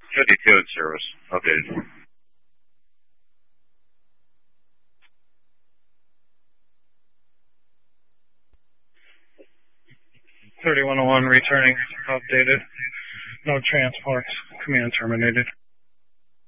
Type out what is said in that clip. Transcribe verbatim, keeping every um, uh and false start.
fifty-two in service. Updated. thirty-one oh one returning. Updated. No transports. Command terminated.